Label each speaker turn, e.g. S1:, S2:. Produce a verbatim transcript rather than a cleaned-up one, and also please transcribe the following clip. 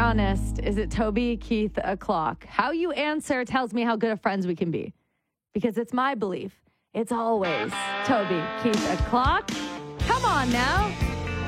S1: honest, is it Toby, Keith, a clock? How you answer tells me how good of friends we can be. Because it's my belief. It's always Toby, Keith, a clock. Come on now.